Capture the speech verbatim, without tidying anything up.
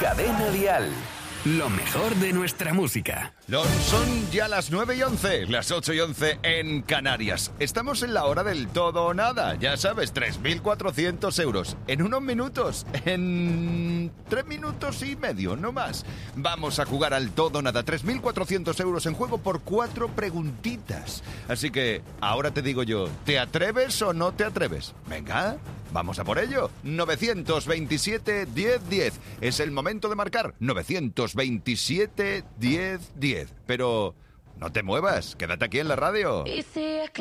Cadena Dial. Lo mejor de nuestra música. Son ya las nueve y once, las ocho y once en Canarias. Estamos en la hora del todo o nada. Ya sabes, tres mil cuatrocientos euros. En unos minutos, en tres minutos y medio, no más. Vamos a jugar al todo o nada. tres mil cuatrocientos euros en juego por cuatro preguntitas. Así que, ahora te digo yo, ¿te atreves o no te atreves? Venga, vamos a por ello. novecientos veintisiete, diez, diez. Es el momento de marcar. novecientos veintisiete, diez, diez. Pero no te muevas, quédate aquí en la radio.